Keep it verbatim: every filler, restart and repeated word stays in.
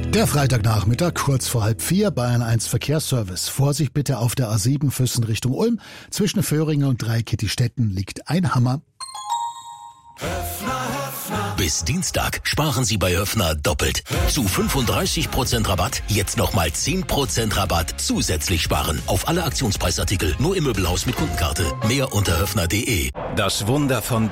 Der Freitagnachmittag, kurz vor halb vier, Bayern eins Verkehrsservice. Vorsicht bitte auf der A sieben Füssen Richtung Ulm. Zwischen Föhringen und Dreikittistetten liegt ein Hammer. Bis Dienstag sparen Sie bei Höffner doppelt. Zu fünfunddreißig Prozent Rabatt, jetzt nochmal zehn Prozent Rabatt zusätzlich sparen. Auf alle Aktionspreisartikel, nur im Möbelhaus mit Kundenkarte. Mehr unter höffner punkt de. Das Wunder von